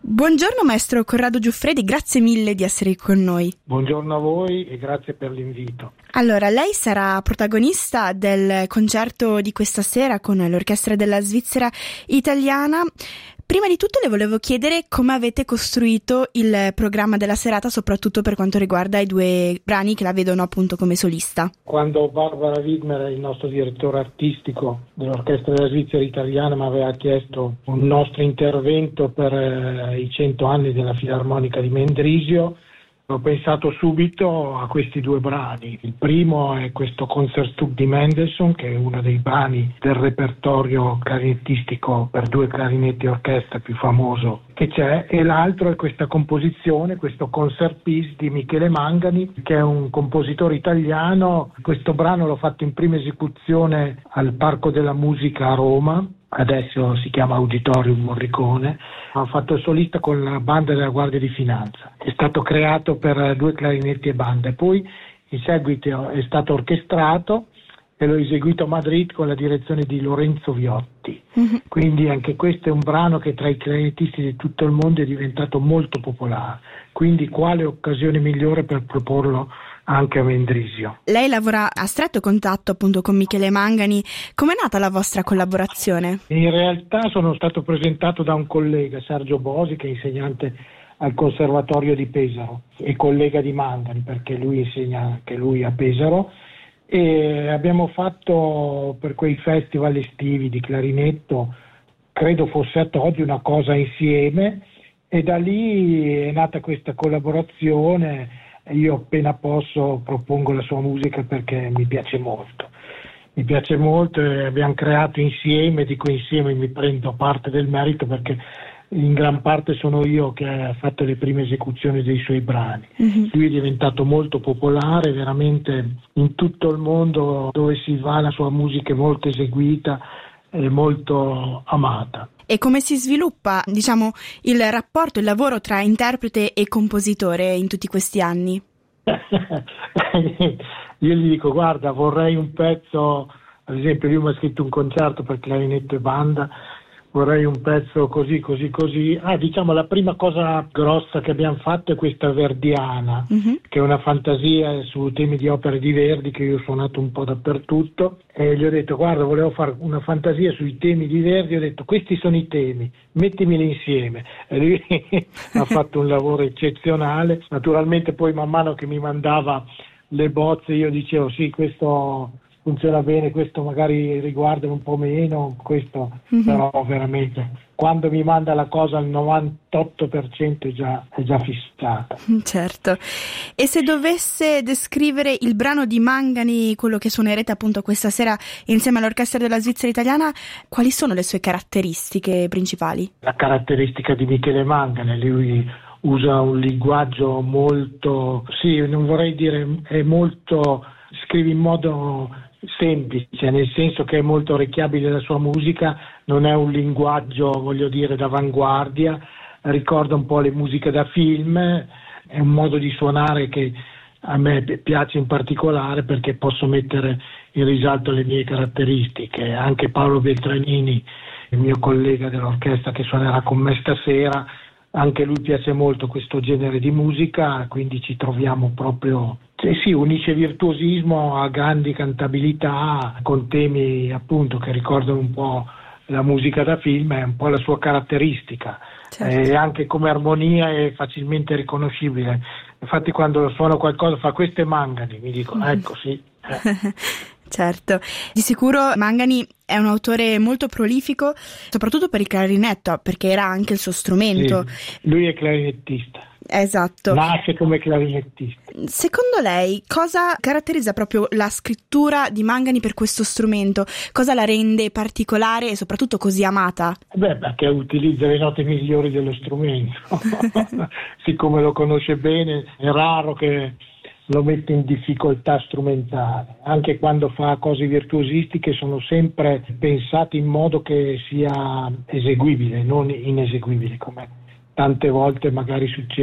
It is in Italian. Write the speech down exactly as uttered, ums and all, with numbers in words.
Buongiorno maestro Corrado Giuffredi, grazie mille di essere con noi. Buongiorno a voi e grazie per l'invito. Allora, lei sarà protagonista del concerto di questa sera con l'Orchestra della Svizzera Italiana. Prima di tutto le volevo chiedere come avete costruito il programma della serata, soprattutto per quanto riguarda i due brani che la vedono appunto come solista. Quando Barbara Widmer, il nostro direttore artistico dell'Orchestra della Svizzera Italiana, mi aveva chiesto un nostro intervento per eh, i cento anni della Filarmonica di Mendrisio, ho pensato subito a questi due brani. Il primo è questo Concertstück di Mendelssohn, che è uno dei brani del repertorio clarinettistico per due clarinetti e orchestra più famoso che c'è, e l'altro è questa composizione, questo Concertpiece di Michele Mangani, che è un compositore italiano. Questo brano l'ho fatto in prima esecuzione al Parco della Musica a Roma, adesso si chiama Auditorium Morricone. Ho fatto il solista con la banda della Guardia di Finanza, è stato creato per due clarinetti e banda, e poi in seguito è stato orchestrato e l'ho eseguito a Madrid con la direzione di Lorenzo Viotti. Mm-hmm. Quindi anche questo è un brano che tra i clarinettisti di tutto il mondo è diventato molto popolare, quindi quale occasione migliore per proporlo anche a Mendrisio. Lei lavora a stretto contatto appunto con Michele Mangani. Com'è nata la vostra collaborazione? In realtà sono stato presentato da un collega, Sergio Bosi, che è insegnante al Conservatorio di Pesaro e collega di Mangani, perché lui insegna anche lui a Pesaro, e abbiamo fatto per quei festival estivi di clarinetto, credo fosse a Todi, una cosa insieme, e da lì è nata questa collaborazione. Io appena posso propongo la sua musica perché mi piace molto, mi piace molto e abbiamo creato insieme, dico insieme, mi prendo parte del merito perché in gran parte sono io che ho fatto le prime esecuzioni dei suoi brani. Mm-hmm. Lui è diventato molto popolare, veramente in tutto il mondo dove si va la sua musica è molto eseguita e molto amata. E come si sviluppa, diciamo, il rapporto, il lavoro tra interprete e compositore in tutti questi anni? Io gli dico, guarda, vorrei un pezzo, ad esempio lui mi ha scritto un concerto per clarinetto e banda, vorrei un pezzo così, così, così. Ah, diciamo, la prima cosa grossa che abbiamo fatto è questa Verdiana, mm-hmm. che è una fantasia su temi di opere di Verdi che io ho suonato un po' dappertutto, e gli ho detto, guarda, volevo fare una fantasia sui temi di Verdi, ho detto, questi sono i temi, mettimeli insieme. E lui ha fatto un lavoro eccezionale. Naturalmente poi man mano che mi mandava le bozze io dicevo, sì, questo funziona bene, questo magari riguarda un po' meno, questo mm-hmm. però veramente quando mi manda la cosa al novantotto per cento è già, è già fissata. Certo. E se dovesse descrivere il brano di Mangani, quello che suonerete appunto questa sera insieme all'Orchestra della Svizzera Italiana, quali sono le sue caratteristiche principali? La caratteristica di Michele Mangani, lui usa un linguaggio molto, sì, non vorrei dire, è molto, scrive in modo semplice, nel senso che è molto orecchiabile la sua musica, non è un linguaggio, voglio dire, d'avanguardia, ricorda un po' le musiche da film, è un modo di suonare che a me piace in particolare perché posso mettere in risalto le mie caratteristiche. Anche Paolo Beltranini, il mio collega dell'orchestra che suonerà con me stasera, anche lui piace molto questo genere di musica, quindi ci troviamo proprio, eh sì, unisce virtuosismo a grandi cantabilità con temi appunto che ricordano un po' la musica da film, è un po' la sua caratteristica. Certo. E anche come armonia è facilmente riconoscibile. Infatti quando suono qualcosa fa questo è Mangani, mi dico, mm. ecco sì. Eh. Certo, di sicuro Mangani è un autore molto prolifico, soprattutto per il clarinetto, perché era anche il suo strumento. Sì, lui è clarinettista. Esatto. Nasce come clarinettista. Secondo lei cosa caratterizza proprio la scrittura di Mangani per questo strumento? Cosa la rende particolare e soprattutto così amata? Beh, perché utilizza le note migliori dello strumento. Siccome lo conosce bene, è raro che lo mette in difficoltà strumentale. Anche quando fa cose virtuosistiche sono sempre pensate in modo che sia eseguibile, non ineseguibile, come tante volte magari succede